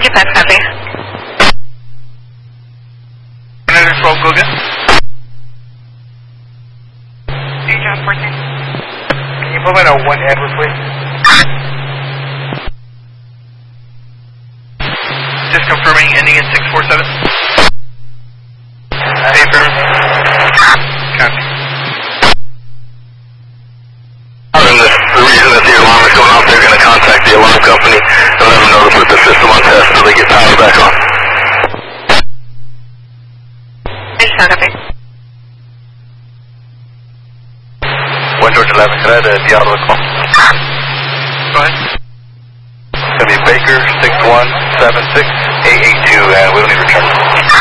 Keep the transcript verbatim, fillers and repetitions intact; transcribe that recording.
ninety-five, copy. one twelve, go again. John fourteen. Can you put me on one Edward, please? Just confirming, ending in six four seven. Hey, firm. Copy. And the, the reason that the alarm is going off, they're going to contact the alarm company and let them know to put the system on test until they get power back on. I just copy. one George eleven, can I have a Diablo call? Go ahead. It's going to be Baker six one seven six eight eight two, and we don't need return.